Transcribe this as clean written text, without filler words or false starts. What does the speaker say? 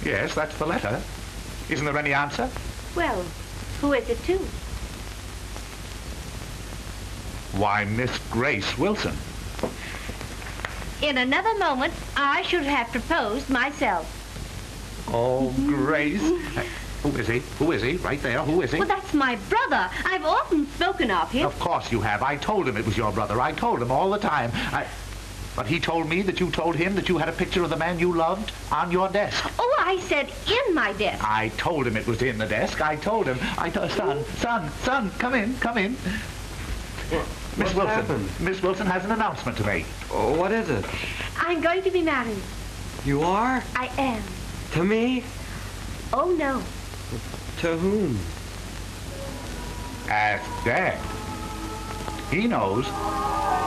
Yes, that's the letter. Isn't there any answer? Well, who is it to? Why, Miss Grace Wilson. In another moment, I should have proposed myself. Oh, Grace. Who is he? Who is he? Right there. Who is he? Well, that's my brother. I've often spoken of him. Of course you have. I told him it was your brother. I told him all the time. But he told me that you told him that you had a picture of the man you loved on your desk. Oh, I said in my desk. I told him it was in the desk. I told him. Son, come in. Miss Wilson. Happened? Miss Wilson has an announcement to make. Oh, what is it? I'm going to be married. You are? I am. To me? Oh, no. To whom? Ask Dad. He knows.